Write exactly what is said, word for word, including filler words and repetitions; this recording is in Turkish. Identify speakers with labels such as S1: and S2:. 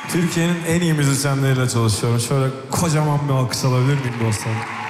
S1: Türkiye'nin en iyi müzisyenleriyle çalışıyorum. Şöyle kocaman bir alkış alabilir miyim dostlar?